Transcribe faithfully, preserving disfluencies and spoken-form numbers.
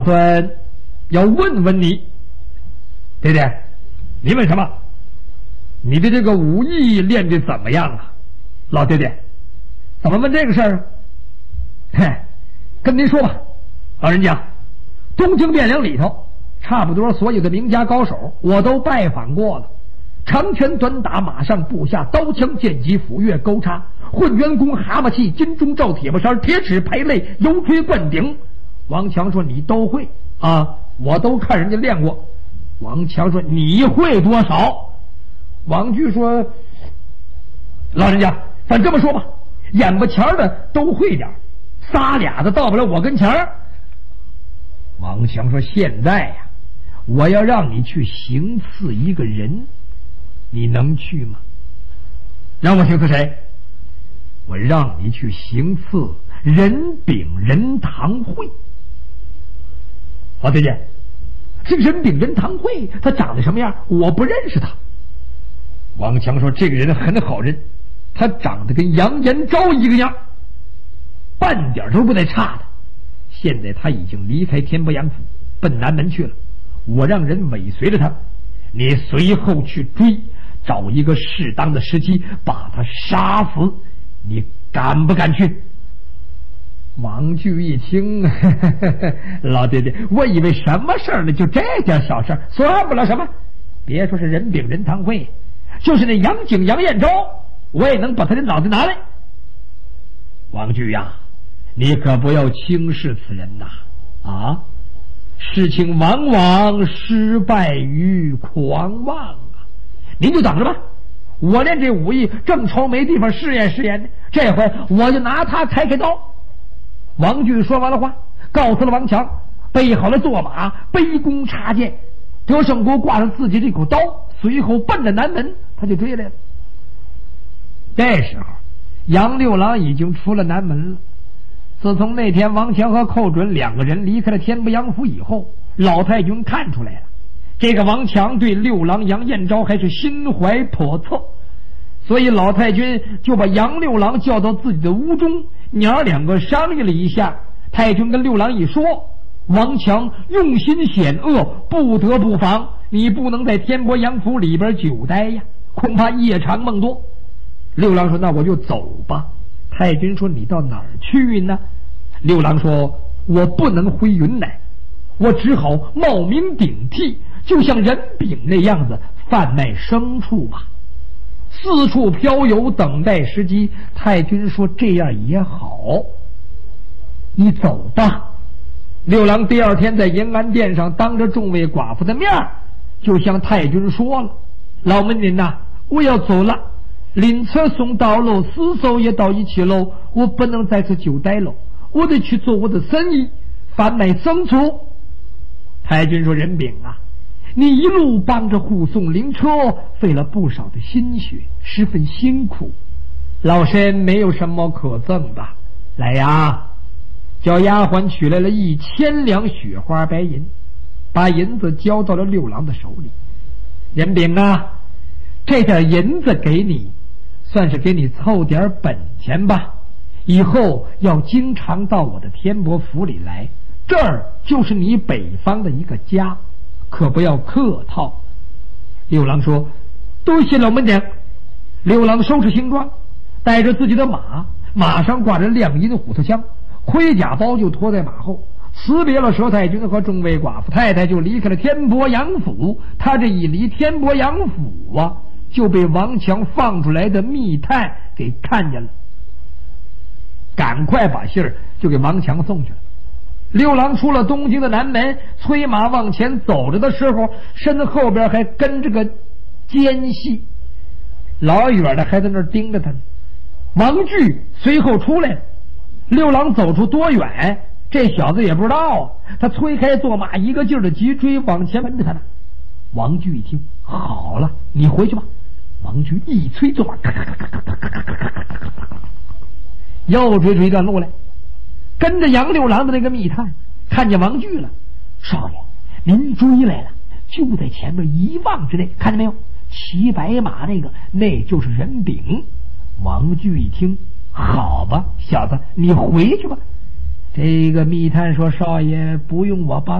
孙要问问你，爹爹，你问什么？你的这个武艺练得怎么样啊？老爹爹，怎么问这个事儿啊？嘿，跟您说吧，老人家，东京汴梁里头，差不多所有的名家高手，我都拜访过了。长拳短打，马上步下，刀枪剑戟斧钺钩叉，混元功蛤蟆气，金钟罩铁布衫，铁齿排肋，油锤灌顶。王强说你都会啊，我都看人家练过。王强说你会多少？王巨说老人家，反这么说吧，眼巴前的都会点，仨俩的到不了我跟前儿。王强说现在呀、啊，我要让你去行刺一个人，你能去吗？让我行刺谁？我让你去行刺任炳任堂会。老爹爹，这个任炳任堂会他长得什么样？我不认识他。王强说这个人很好认，他长得跟杨延昭一个样，半点都不带差的。现在他已经离开天波杨府，奔南门去了。我让人尾随着他，你随后去追，找一个适当的时机把他杀死，你敢不敢去？王巨一听，呵呵呵，老爹爹，我以为什么事儿呢？就这点小事，算不了什么。别说是任炳任堂会，就是那杨景杨彦昭，我也能把他的脑袋拿来。王巨呀、啊，你可不要轻视此人呐！啊，事情往往失败于狂妄啊！您就等着吧，我练这武艺正愁没地方试验试验呢，这回我就拿他开开刀。王巨说完了话，告诉了王强，备好了坐马，背弓插箭。德胜国挂上自己这口刀，随后奔着南门，他就追来了。这时候，杨六郎已经出了南门了。自从那天王强和寇准两个人离开了天波杨府以后，老太君看出来了，这个王强对六郎杨彦昭还是心怀叵测，所以老太君就把杨六郎叫到自己的屋中，娘儿两个商议了一下。太君跟六郎一说，王强用心险恶，不得不防，你不能在天波杨府里边久待呀，恐怕夜长梦多。六郎说那我就走吧。太君说你到哪儿去呢？六郎说我不能回云南，我只好冒名顶替，就像任炳那样子贩卖牲畜吧，四处漂游等待时机。太君说这样也好，你走吧。六郎第二天在延安殿上当着众位寡妇的面，就向太君说了，老门人呐，我要走了，灵车送到喽，尸首也到一起喽，我不能在此久待喽，我得去做我的生意，贩卖牲畜。太君说任炳啊，你一路帮着护送灵车，费了不少的心血，十分辛苦，老身没有什么可赠的。来呀，叫丫鬟取来了一千两雪花白银，把银子交到了六郎的手里。任炳啊，这点银子给你，算是给你凑点本钱吧，以后要经常到我的天波府里来，这儿就是你北方的一个家，可不要客套。六郎说多谢老门娘。六郎收拾行装，带着自己的马，马上挂着亮银虎头枪，盔甲包就拖在马后，辞别了佘太君和众位寡妇太太，就离开了天波杨府。他这一离天波杨府啊，就被王强放出来的密探给看见了，赶快把信儿就给王强送去了。六郎出了东京的南门，催马往前走着的时候，身后边还跟着个奸细，老远的还在那儿盯着他呢。王巨随后出来了，六郎走出多远，这小子也不知道啊。他催开坐马，一个劲儿的急追，往前跟着他呢。王巨一听，好了，你回去吧。王巨一催坐马，咔咔咔咔咔咔咔咔咔咔咔，又追出一段路来，跟着杨六郎的那个密探看见王巨了。少爷，您追来了，就在前面一望之内，看见没有？骑白马那个，那就是任炳。王巨一听，好吧，小子，你回去吧。 这个密探说：“少爷，不用我帮。”